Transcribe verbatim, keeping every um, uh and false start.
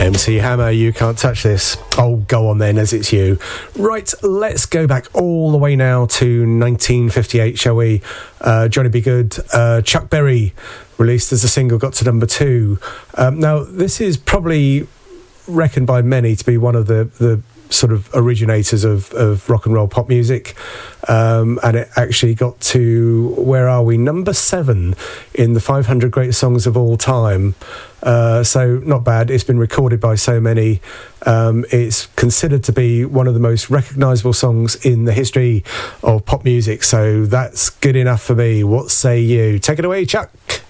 M C Hammer, You Can't Touch This. Oh, go on then, as it's you. Right, let's go back all the way now to nineteen fifty-eight, shall we? Uh, Johnny B. Good, uh, Chuck Berry, released as a single, got to number two. Um, now, this is probably reckoned by many to be one of the, the sort of originators of, of rock and roll pop music, um, and it actually got to, where are we, number seven in the five hundred greatest songs of all time. Uh, so not bad. It's been recorded by so many. Um, it's considered to be one of the most recognisable songs in the history of pop music, so that's good enough for me. What say you? Take it away, Chuck.